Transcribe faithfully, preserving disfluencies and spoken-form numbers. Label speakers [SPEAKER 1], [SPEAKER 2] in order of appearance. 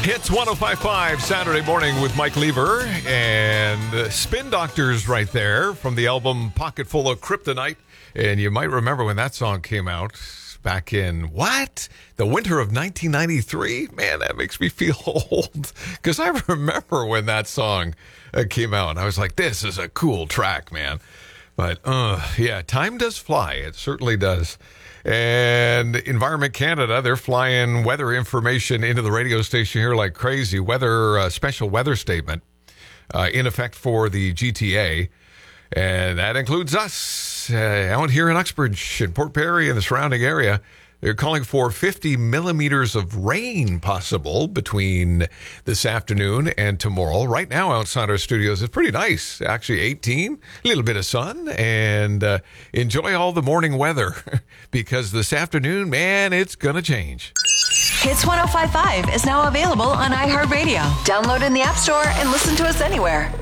[SPEAKER 1] Hits one oh five point five Saturday morning with Mike Lever and uh, Spin Doctors right there from the album Pocket Full of Kryptonite. And you might remember when that song came out back in, what? The winter of nineteen ninety-three? Man, that makes me feel old because I remember when that song uh, came out. I was like, this is a cool track, man. But, uh, yeah, time does fly. It certainly does. And Environment Canada, they're flying weather information into the radio station here like crazy. Weather, uh, special weather statement uh, in effect for the G T A. And that includes us uh, out here in Uxbridge and Port Perry and the surrounding area. They're calling for fifty millimeters of rain possible between this afternoon and tomorrow. Right now outside our studios, it's pretty nice. Actually eighteen, a little bit of sun, and uh, enjoy all the morning weather because this afternoon, man, it's going to change.
[SPEAKER 2] Hits one oh five point five is now available on iHeartRadio. Download in the App Store and listen to us anywhere.